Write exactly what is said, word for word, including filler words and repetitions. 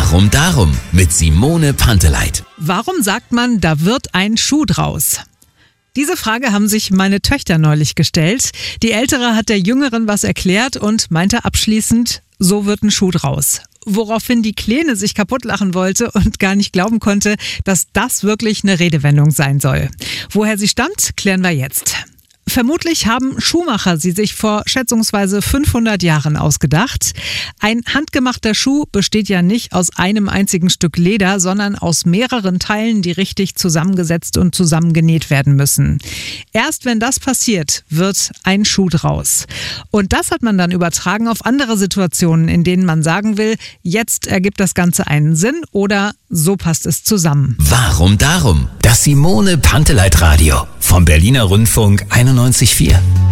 Warum darum? Mit Simone Panteleit. Warum sagt man, da wird ein Schuh draus? Diese Frage haben sich meine Töchter neulich gestellt. Die Ältere hat der Jüngeren was erklärt und meinte abschließend, so wird ein Schuh draus. Woraufhin die Kleine sich kaputtlachen wollte und gar nicht glauben konnte, dass das wirklich eine Redewendung sein soll. Woher sie stammt, klären wir jetzt. Vermutlich haben Schuhmacher sie sich vor schätzungsweise fünfhundert Jahren ausgedacht. Ein handgemachter Schuh besteht ja nicht aus einem einzigen Stück Leder, sondern aus mehreren Teilen, die richtig zusammengesetzt und zusammengenäht werden müssen. Erst wenn das passiert, wird ein Schuh draus. Und das hat man dann übertragen auf andere Situationen, in denen man sagen will, jetzt ergibt das Ganze einen Sinn oder so passt es zusammen. Warum darum? Das Simone Panteleit Radio vom Berliner Rundfunk einundneunzig Komma vier.